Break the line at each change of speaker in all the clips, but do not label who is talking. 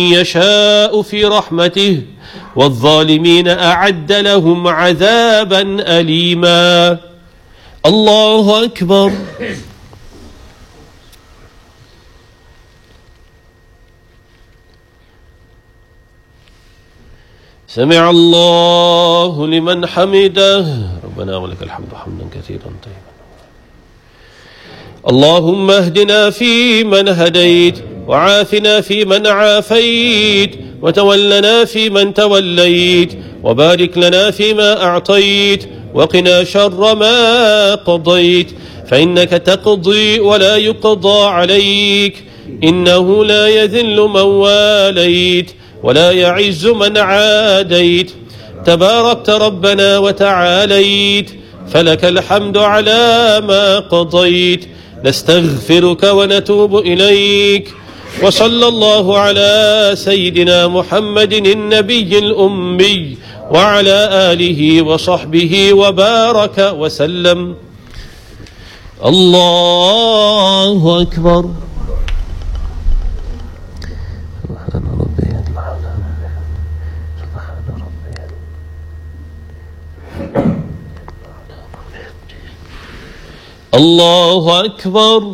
يشاء في رحمته والظالمين أعد لهم عذابا أليما. الله أكبر. سمع الله لمن حمده. ربنا ولك الحمد حمدا كثيرا طيبا. اللهم اهدنا فيمن هديت وعافنا فيمن عافيت وتولنا فيمن توليت وبارك لنا فيما أعطيت وقنا شر ما قضيت فإنك تقضي ولا يقضى عليك إنه لا يذل من واليت ولا يعز من عاديت تباركت ربنا وتعاليت فلك الحمد على ما قضيت نستغفرك ونتوب إليك. وصلى الله على سيدنا محمد النبي الأمي وعلى آله وصحبه وبارك وسلم. الله أكبر. سبحان ربي الأعلى. سبحان ربي. الله أكبر.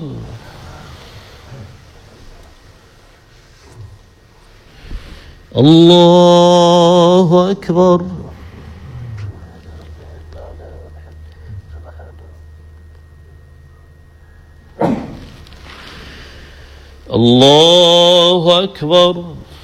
الله أكبر. الله أكبر.